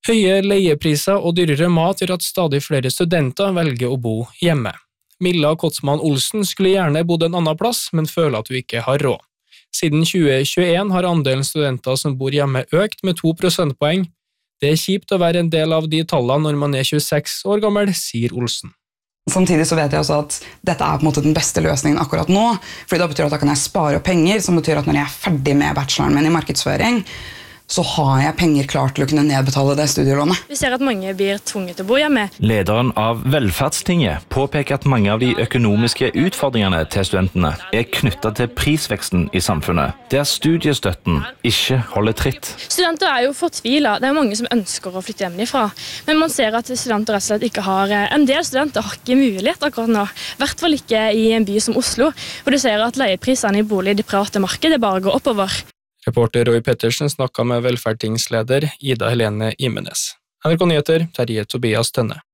Høye leiepriser og dyrere mat gjør at stadig flere studenter velger å bo hjemme. Milla Kotsmann Olsen skulle gjerne bodd en annen plass, men føler at hun ikke har råd. Siden 2021 har andelen studenter som bor hjemme økt med 2 prosentpoeng. Det er kjipt å være en del av de tallene når man er 26 år gammel, sier Olsen. Samtidig så vet jeg også at dette er på en måte den beste løsningen akkurat nå, fordi det betyr at da kan jeg spare penger, som betyr at når jeg er ferdig med bacheloren min i markedsføring, så har jeg penger klart til å kunne nedbetale det studielånet. Vi ser at mange blir tvunget til å bo hjemme. Lederen av Velferdstinget påpeker at mange av de økonomiske utfordringene til studentene er knyttet til prisveksten i samfunnet, der studiestøtten ikke holder tritt. Studenter er jo fortvilet. Det er mange som ønsker å flytte hjemmefra. Men man ser at studenter rett og slett ikke har, en del studenter har ikke mulighet akkurat nå. I hvert fall ikke i en by som Oslo, hvor du ser at leieprisene i bolig i det private markedet bare går oppover. Reporter Roy Pettersen snakket med velferdtingsleder Ida Helene Imenes. NRK Nyheter, Terje Tobias Tønne.